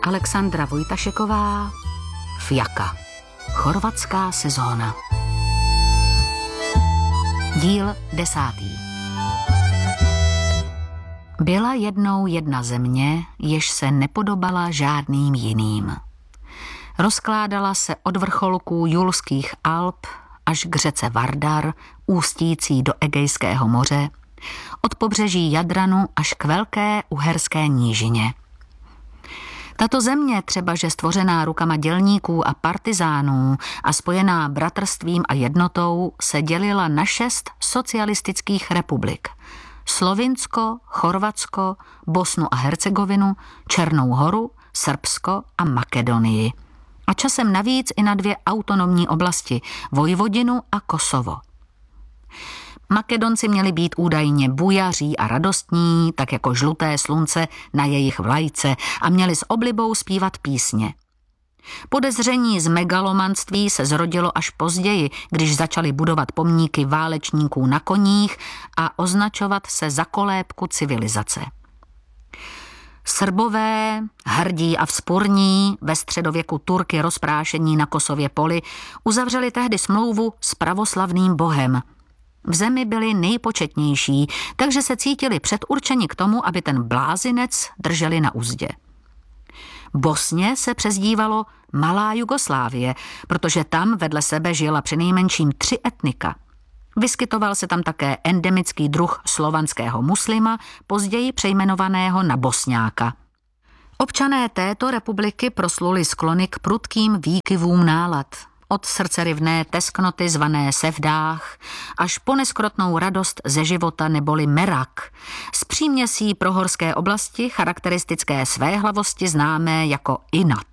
Alexandra Vojtašeková, Fjaka. Chorvatská sezóna. Díl 10. Byla jednou jedna země, jež se nepodobala žádným jiným. Rozkládala se od vrcholků Julských Alp až k řece Vardar, ústící do Egejského moře, od pobřeží Jadranu až k velké uherské nížině. Tato země, třebaže stvořená rukama dělníků a partizánů a spojená bratrstvím a jednotou, se dělila na 6 socialistických republik. Slovinsko, Chorvatsko, Bosnu a Hercegovinu, Černou Horu, Srbsko a Makedonii. A časem navíc i na 2 autonomní oblasti, Vojvodinu a Kosovo. Makedonci měli být údajně bujaří a radostní, tak jako žluté slunce na jejich vlajce, a měli s oblibou zpívat písně. Podezření z megalomanství se zrodilo až později, když začali budovat pomníky válečníků na koních a označovat se za kolébku civilizace. Srbové, hrdí a vzpurní, ve středověku Turky rozprášení na Kosově poli, uzavřeli tehdy smlouvu s pravoslavným bohem. V zemi byli nejpočetnější, takže se cítili předurčeni k tomu, aby ten blázinec drželi na uzdě. Bosně se přezdívalo Malá Jugoslávie, protože tam vedle sebe žila přinejmenším 3 etnika. Vyskytoval se tam také endemický druh slovanského muslima, později přejmenovaného na Bosňáka. Občané této republiky prosluli sklony k prudkým výkyvům nálad. Od srdcerivné tesknoty zvané sevdách až po neskrotnou radost ze života neboli merak, z příměsí prohorské oblasti charakteristické svéhlavosti známé jako inat.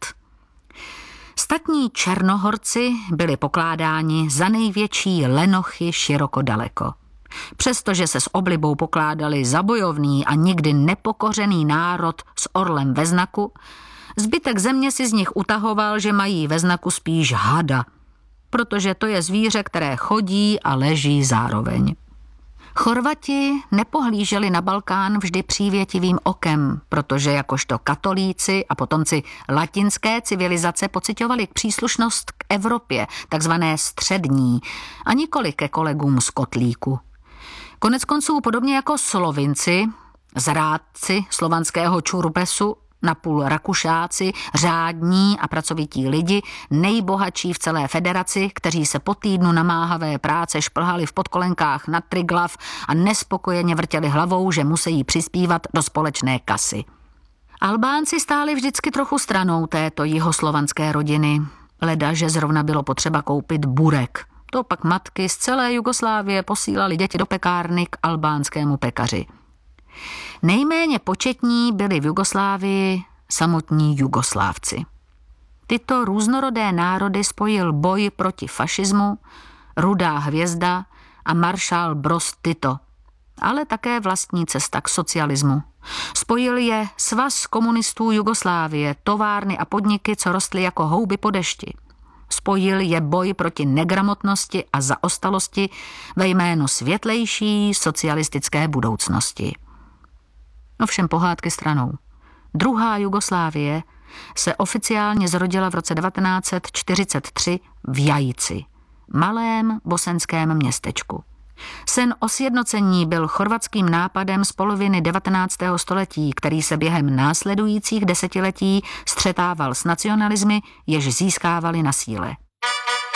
Statní Černohorci byli pokládáni za největší lenochy široko daleko. Přestože se s oblibou pokládali za bojovný a nikdy nepokořený národ s orlem ve znaku, zbytek země si z nich utahoval, že mají ve znaku spíš hada, protože to je zvíře, které chodí a leží zároveň. Chorvati nepohlíželi na Balkán vždy přívětivým okem, protože jakožto katolíci a potomci latinské civilizace pociťovali příslušnost k Evropě, takzvané střední, a nikoli ke kolegům z kotlíku. Koneckonců podobně jako Slovinci, zrádci slovanského čurbesu, napůl Rakušáci, řádní a pracovití lidi, nejbohatší v celé federaci, kteří se po týdnu namáhavé práce šplhali v podkolenkách na Triglav a nespokojeně vrtěli hlavou, že musí přispívat do společné kasy. Albánci stáli vždycky trochu stranou této jihoslovanské rodiny, leda, že zrovna bylo potřeba koupit burek. To pak matky z celé Jugoslávie posílali děti do pekárny k albánskému pekaři. Nejméně početní byli v Jugoslávii samotní Jugoslávci. Tyto různorodé národy spojil boj proti fašismu, Rudá hvězda a maršál Broz Tito, ale také vlastní cesta k socialismu. Spojil je Svaz komunistů Jugoslávie, továrny a podniky, co rostly jako houby po dešti. Spojil je boj proti negramotnosti a zaostalosti ve jménu světlejší socialistické budoucnosti. Ovšem pohádky stranou. Druhá Jugoslávie se oficiálně zrodila v roce 1943 v Jajici, malém bosenském městečku. Sen o sjednocení byl chorvatským nápadem z poloviny 19. století, který se během následujících desetiletí střetával s nacionalismy, jež získávali na síle.